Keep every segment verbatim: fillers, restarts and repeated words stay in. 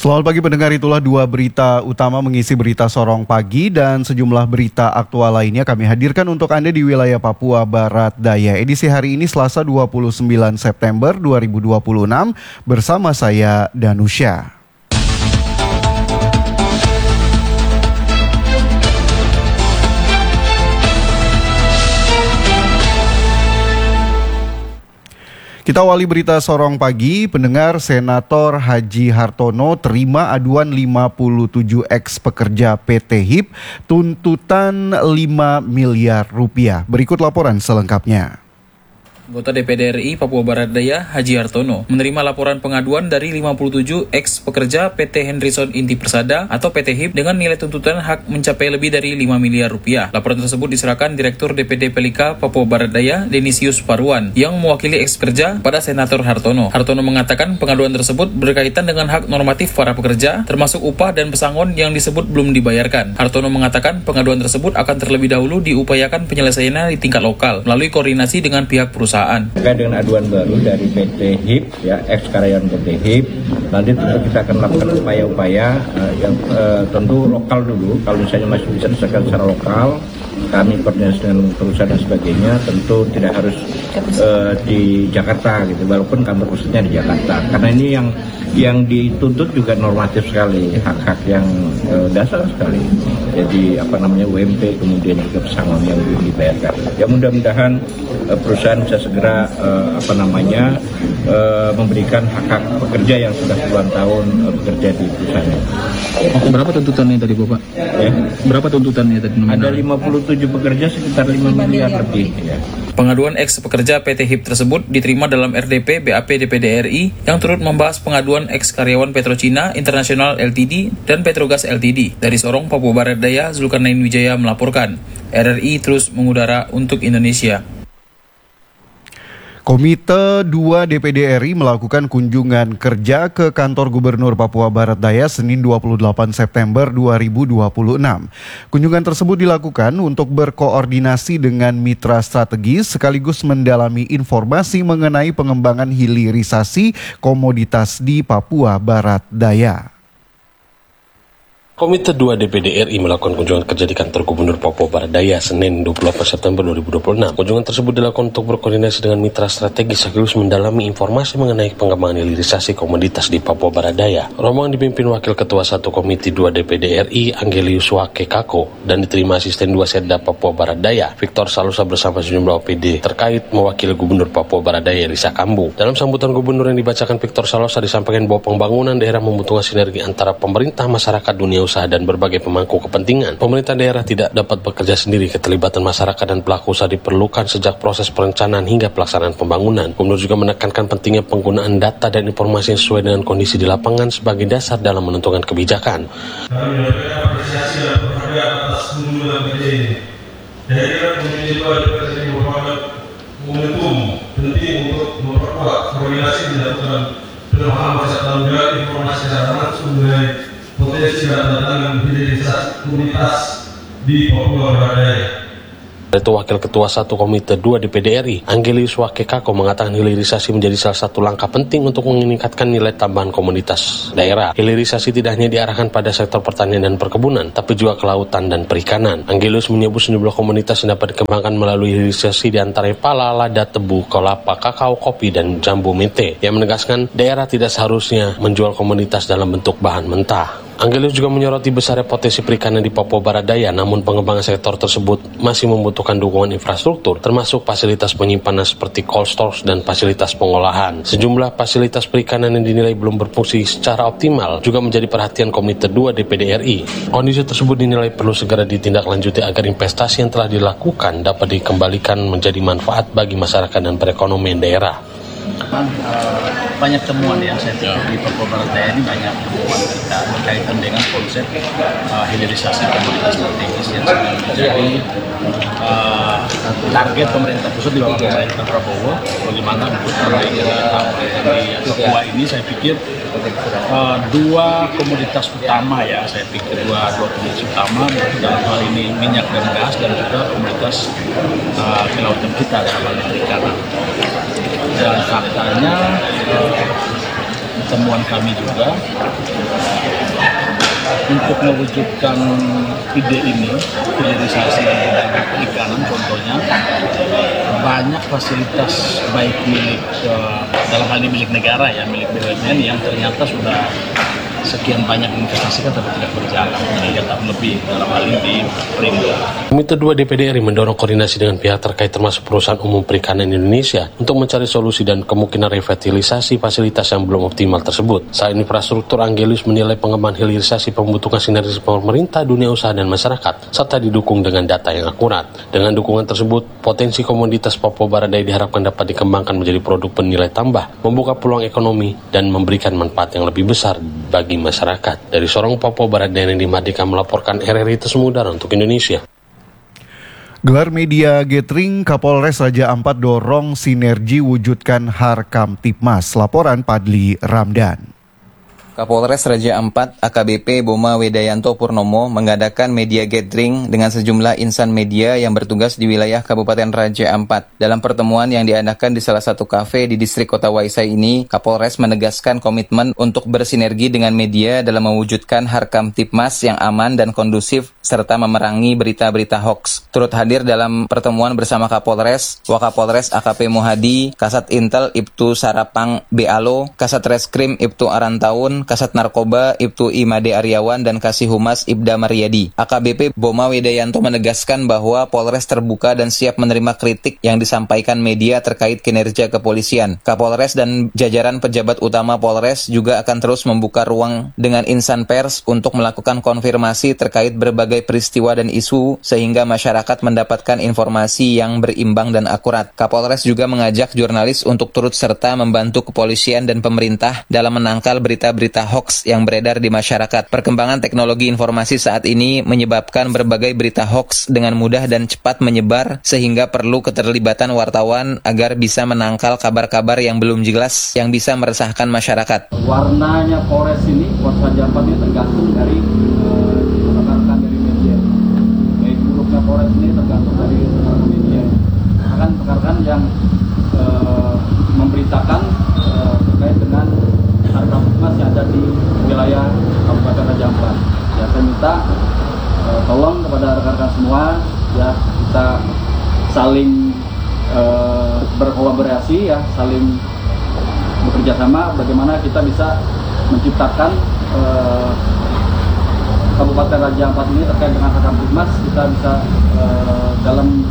Selamat pagi pendengar, itulah dua berita utama mengisi berita Sorong Pagi dan sejumlah berita aktual lainnya kami hadirkan untuk Anda di wilayah Papua Barat Daya. Edisi hari ini Selasa dua puluh sembilan September dua ribu dua puluh enam bersama saya Danusya. Kita awali berita Sorong Pagi, pendengar. Senator Haji Hartono terima aduan lima puluh tujuh eks pekerja P T H I P tuntutan lima miliar rupiah. Berikut laporan selengkapnya. Anggota D P D R I Papua Barat Daya, Haji Hartono, menerima laporan pengaduan dari lima puluh tujuh eks pekerja P T Henryson Inti Persada atau P T H I P dengan nilai tuntutan hak mencapai lebih dari lima miliar rupiah. Laporan tersebut diserahkan Direktur D P D Pelika Papua Barat Daya, Denisius Paruan, yang mewakili eks pekerja pada Senator Hartono. Hartono mengatakan pengaduan tersebut berkaitan dengan hak normatif para pekerja, termasuk upah dan pesangon yang disebut belum dibayarkan. Hartono mengatakan pengaduan tersebut akan terlebih dahulu diupayakan penyelesaiannya di tingkat lokal melalui koordinasi dengan pihak perusahaan. Terkait dengan aduan baru dari P T H I P, ya, eks karyawan P T H I P, nanti tentu kita akan lakukan upaya-upaya uh, yang uh, tentu lokal dulu. Kalau misalnya masih bisa diselesaikan secara lokal, kami koordinasi dengan perusahaan dan sebagainya, tentu tidak harus uh, di Jakarta gitu, walaupun kantor pusatnya di Jakarta. Karena ini yang yang dituntut juga normatif sekali, hak-hak yang uh, dasar sekali. Jadi apa namanya U M P, kemudian juga pesangon yang belum dibayarkan. Ya mudah-mudahan uh, perusahaan bisa segera uh, apa namanya uh, memberikan hak-hak pekerja yang sudah puluhan tahun uh, bekerja di perusahaan. Berapa tuntutannya tadi Bapak? Ya. Berapa tuntutannya tadi? Ada lima puluh tujuh pekerja sekitar lima miliar lebih. Ya. Pengaduan eks pekerja P T H I P tersebut diterima dalam R D P B A P D P D R I yang turut membahas pengaduan eks karyawan Petrocina International L T D dan Petrogas L T D. Dari Sorong, Papua Barat Daya, Zulkarnain Wijaya melaporkan. R R I terus mengudara untuk Indonesia. Komite dua D P D R I melakukan kunjungan kerja ke kantor Gubernur Papua Barat Daya Senin dua puluh delapan September dua ribu dua puluh enam. Kunjungan tersebut dilakukan untuk berkoordinasi dengan mitra strategis sekaligus mendalami informasi mengenai pengembangan hilirisasi komoditas di Papua Barat Daya. Komite dua D P D R I melakukan kunjungan kerja di kantor Gubernur Papua Barat Daya Senin dua puluh delapan September dua ribu dua puluh enam. Kunjungan tersebut dilakukan untuk berkoordinasi dengan mitra strategis sekaligus mendalami informasi mengenai pengembangan hilirisasi komoditas di Papua Barat Daya. Rombongan dipimpin Wakil Ketua satu Komite dua D P D R I Angelius Wake Kako dan diterima Asisten dua Setda Papua Barat Daya Victor Salosa bersama sejumlah O P D terkait mewakili Gubernur Papua Barat Daya Risa Kambu. Dalam sambutan Gubernur yang dibacakan Victor Salosa disampaikan bahwa pembangunan daerah membutuhkan sinergi antara pemerintah, masyarakat, dunia usaha dan berbagai pemangku kepentingan. Pemerintah daerah tidak dapat bekerja sendiri. Keterlibatan masyarakat dan pelaku usaha diperlukan sejak proses perencanaan hingga pelaksanaan pembangunan. Gubernur juga menekankan pentingnya penggunaan data dan informasi yang sesuai dengan kondisi di lapangan sebagai dasar dalam menentukan kebijakan. Kami menyampaikan apresiasi dan penghargaan atas kunjungan kerja ini. Kehadiran Komite dua D P D R I merupakan momentum penting untuk memperkuat koordinasi dilakukan pemahaman serta menjaga informasi secara langsung mengenai potensi dan tantangan hilirisasi komunitas di Papua Barat Daya. Itu Wakil Ketua satu Komite dua D P D R I Angelius Wake Kako mengatakan hilirisasi menjadi salah satu langkah penting untuk meningkatkan nilai tambahan komoditas daerah. Hilirisasi tidak hanya diarahkan pada sektor pertanian dan perkebunan, tapi juga kelautan dan perikanan. Angelius menyebut sejumlah komoditas yang dapat dikembangkan melalui hilirisasi diantaranya pala, lada, tebu, kelapa, kakao, kopi, dan jambu mente. Yang menegaskan daerah tidak seharusnya menjual komoditas dalam bentuk bahan mentah. Angelius juga menyoroti besarnya potensi perikanan di Papua Barat Daya, namun pengembangan sektor tersebut masih membutuhkan dukungan infrastruktur, termasuk fasilitas penyimpanan seperti cold storage dan fasilitas pengolahan. Sejumlah fasilitas perikanan yang dinilai belum berfungsi secara optimal juga menjadi perhatian Komite dua D P D R I. Kondisi tersebut dinilai perlu segera ditindaklanjuti agar investasi yang telah dilakukan dapat dikembalikan menjadi manfaat bagi masyarakat dan perekonomian daerah. Memang uh, banyak temuan ya, saya pikir di Papua Barat Daya ini banyak temuan kita berkaitan dengan konsep uh, hilirisasi komoditas strategis yang sedang menjadi uh, target pemerintah pusat di bawah pemerintah Prabowo. Bagaimana untuk memperbaiki di Papua ini, saya pikir uh, dua komoditas utama ya, saya pikir dua dua komoditas utama dalam hal ini minyak dan gas dan juga komoditas uh, kelautan kita dalam hal ini perikanan. Dan faktanya temuan kami juga untuk mewujudkan ide ini, hilirisasi di bidang perikanan contohnya, banyak fasilitas baik milik, uh, dalam hal ini milik negara ya, milik B U M N yang ternyata sudah sekian banyak investasikan tapi tidak berjalan, tiga tahun lebih dalam hal ini di Perindo. Komite dua D P D R I mendorong koordinasi dengan pihak terkait termasuk Perusahaan Umum Perikanan Indonesia untuk mencari solusi dan kemungkinan revitalisasi fasilitas yang belum optimal tersebut. Selain infrastruktur, Angelus menilai pengembangan hilirisasi membutuhkan sinergi pemerintah, dunia usaha, dan masyarakat, serta didukung dengan data yang akurat. Dengan dukungan tersebut, potensi komoditas Papua Barat Daya diharapkan dapat dikembangkan menjadi produk bernilai tambah, membuka peluang ekonomi, dan memberikan manfaat yang lebih besar bagi masyarakat. Dari Sorong, Papua Barat Daya, Nedi Mardika melaporkan R R I Tersumudar untuk Indonesia. Gelar media gathering, Kapolres Raja Ampat dorong sinergi wujudkan Harkamtipmas. Laporan Padli Ramdan. Kapolres Raja Ampat A K B P Boma Wedayanto Purnomo mengadakan media gathering dengan sejumlah insan media yang bertugas di wilayah Kabupaten Raja Ampat. Dalam pertemuan yang diadakan di salah satu kafe di distrik Kota Waisai ini, Kapolres menegaskan komitmen untuk bersinergi dengan media dalam mewujudkan Harkamtipmas yang aman dan kondusif serta memerangi berita-berita hoax. Turut hadir dalam pertemuan bersama Kapolres, Wakapolres A K P Mohadi, Kasat Intel Ibtu Sarapang B. Alo, Kasat Reskrim Ibtu Arantaun, Kasat Narkoba Ibtu Imade Aryawan, dan Kasih Humas Ibda Maryadi. A K B P Boma Wedayanto menegaskan bahwa Polres terbuka dan siap menerima kritik yang disampaikan media terkait kinerja kepolisian. Kapolres dan jajaran pejabat utama Polres juga akan terus membuka ruang dengan insan pers untuk melakukan konfirmasi terkait berbagai peristiwa dan isu sehingga masyarakat mendapatkan informasi yang berimbang dan akurat. Kapolres juga mengajak jurnalis untuk turut serta membantu kepolisian dan pemerintah dalam menangkal berita-berita hoax yang beredar di masyarakat. Perkembangan teknologi informasi saat ini menyebabkan berbagai berita hoax dengan mudah dan cepat menyebar sehingga perlu keterlibatan wartawan agar bisa menangkal kabar-kabar yang belum jelas yang bisa meresahkan masyarakat. Warnanya Polres ini, Polres Raja Ampat ini tergantung dari rekan-rekan uh, dari media. Baik buruknya Polres ini tergantung dari rekan media. Akan rekan-rekan yang uh, memberitakan uh, terkait dengan Harkamtipmas yang ada di wilayah Kabupaten Raja Ampat. Ya, saya minta uh, tolong kepada rekan-rekan semua, ya kita saling uh, berkolaborasi, ya saling bekerja sama bagaimana kita bisa menciptakan uh, Kabupaten Raja Ampat ini terkait dengan Harkamtipmas kita bisa uh, dalam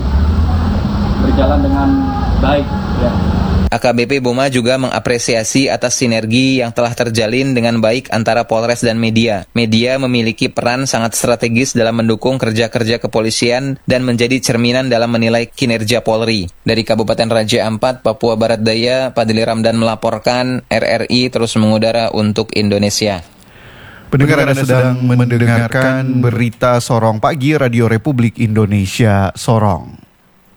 berjalan dengan baik, ya. A K B P Boma juga mengapresiasi atas sinergi yang telah terjalin dengan baik antara Polres dan media. Media memiliki peran sangat strategis dalam mendukung kerja-kerja kepolisian dan menjadi cerminan dalam menilai kinerja Polri. Dari Kabupaten Raja Ampat, Papua Barat Daya, Padli Ramdan melaporkan. R R I terus mengudara untuk Indonesia. Pendengar, Anda sedang mendengarkan berita Sorong Pagi Radio Republik Indonesia Sorong.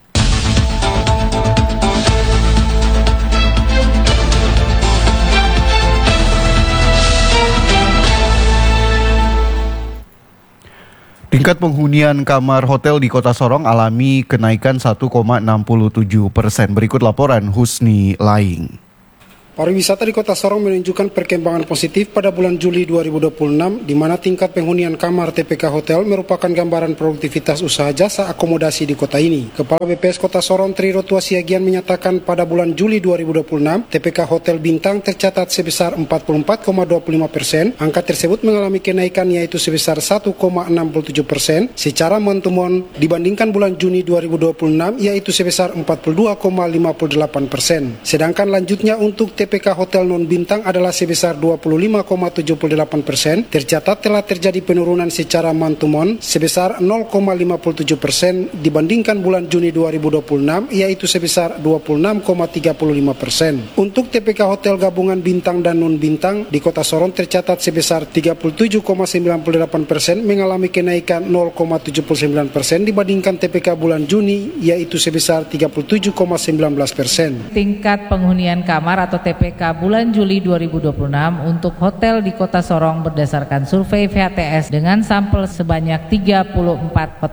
Tingkat penghunian kamar hotel di Kota Sorong alami kenaikan satu koma enam tujuh persen. Berikut laporan Husni Laing. Pariwisata di Kota Sorong menunjukkan perkembangan positif pada bulan Juli dua ribu dua puluh enam, di mana tingkat penghunian kamar T P K Hotel merupakan gambaran produktivitas usaha jasa akomodasi di kota ini. Kepala B P S Kota Sorong Tri Rotua Siagian menyatakan pada bulan Juli dua ribu dua puluh enam, T P K Hotel Bintang tercatat sebesar empat puluh empat koma dua puluh lima persen. Angka tersebut mengalami kenaikan yaitu sebesar satu koma enam tujuh persen secara month-to-month dibandingkan bulan Juni dua ribu dua puluh enam, yaitu sebesar empat puluh dua koma lima delapan persen. Sedangkan lanjutnya untuk T P K Hotel Non Bintang adalah sebesar dua puluh lima koma tujuh delapan persen. Tercatat telah terjadi penurunan secara month-to-month sebesar nol koma lima tujuh persen dibandingkan bulan Juni dua ribu dua puluh enam, yaitu sebesar dua puluh enam koma tiga lima persen. Untuk T P K Hotel Gabungan Bintang dan Non Bintang di Kota Sorong tercatat sebesar tiga puluh tujuh koma sembilan delapan persen, mengalami kenaikan nol koma tujuh sembilan persen dibandingkan T P K bulan Juni, yaitu sebesar tiga puluh tujuh koma sembilan belas persen. Tingkat penghunian kamar atau T P K bulan Juli dua ribu dua puluh enam untuk hotel di Kota Sorong berdasarkan survei V H T S dengan sampel sebanyak tiga puluh empat hotel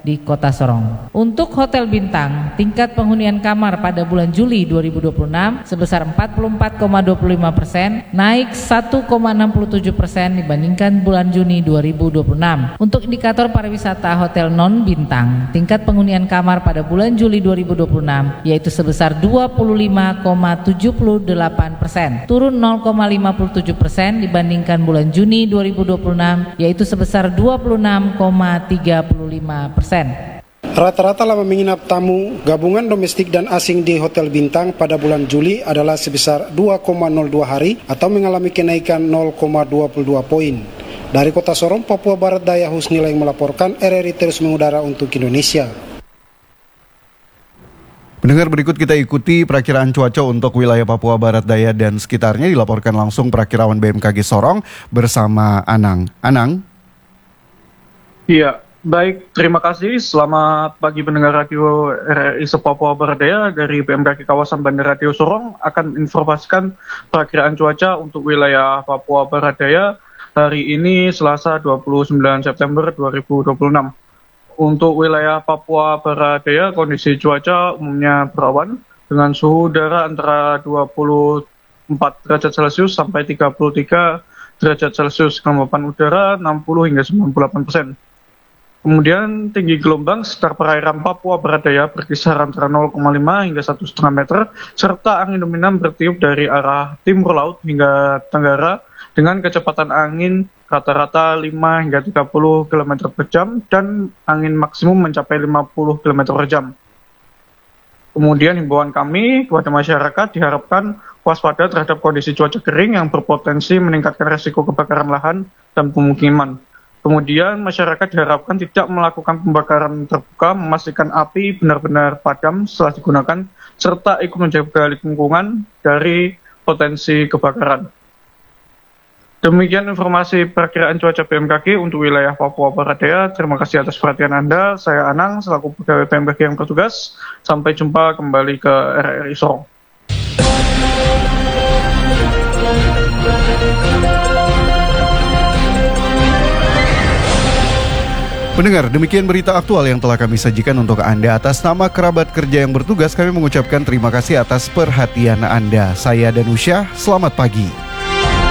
di Kota Sorong. Untuk Hotel Bintang, tingkat penghunian kamar pada bulan Juli dua ribu dua puluh enam sebesar empat puluh empat koma dua puluh lima persen, naik satu koma enam puluh tujuh persen dibandingkan bulan Juni dua ribu dua puluh enam. Untuk indikator pariwisata hotel non-bintang, tingkat penghunian kamar pada bulan Juli dua ribu dua puluh enam yaitu sebesar dua puluh lima koma tujuh puluh delapan persen, turun nol koma lima puluh tujuh persen dibandingkan bulan Juni dua ribu dua puluh enam yaitu sebesar dua puluh enam koma tiga puluh lima persen. Rata-rata lama menginap tamu gabungan domestik dan asing di Hotel Bintang pada bulan Juli adalah sebesar dua koma nol dua hari atau mengalami kenaikan nol koma dua puluh dua poin. Dari Kota Sorong, Papua Barat Daya, Husnila yang melaporkan, R R I terus mengudara untuk Indonesia. Pendengar, berikut kita ikuti perakiraan cuaca untuk wilayah Papua Barat Daya dan sekitarnya, dilaporkan langsung perakirawan B M K G Sorong bersama Anang. Anang? Iya, baik, terima kasih. Selamat pagi pendengar radio R R I Papua Barat Daya. Dari B M K G kawasan Bandar Radio Sorong akan informasikan perakiraan cuaca untuk wilayah Papua Barat Daya hari ini Selasa dua puluh sembilan September dua ribu dua puluh enam. Untuk wilayah Papua Barat Daya, kondisi cuaca umumnya berawan dengan suhu udara antara dua puluh empat derajat Celcius sampai tiga puluh tiga derajat Celcius, kelembapan udara enam puluh hingga sembilan puluh delapan persen. Kemudian tinggi gelombang sekitar perairan Papua Barat Daya berkisar antara nol koma lima hingga satu koma lima meter, serta angin dominan bertiup dari arah timur laut hingga tenggara dengan kecepatan angin rata-rata lima hingga tiga puluh kilometer per jam dan angin maksimum mencapai lima puluh kilometer per jam. Kemudian himbauan kami kepada masyarakat diharapkan waspada terhadap kondisi cuaca kering yang berpotensi meningkatkan resiko kebakaran lahan dan pemukiman. Kemudian masyarakat diharapkan tidak melakukan pembakaran terbuka, memastikan api benar-benar padam setelah digunakan, serta ikut menjaga lingkungan dari potensi kebakaran. Demikian informasi perakiraan cuaca B M K G untuk wilayah Papua Barat Daya. Terima kasih atas perhatian Anda. Saya Anang, selaku pegawai B M K G yang bertugas. Sampai jumpa kembali ke R R I Sorong. Pendengar, demikian berita aktual yang telah kami sajikan untuk Anda. Atas nama kerabat kerja yang bertugas, kami mengucapkan terima kasih atas perhatian Anda. Saya Danusya, selamat pagi.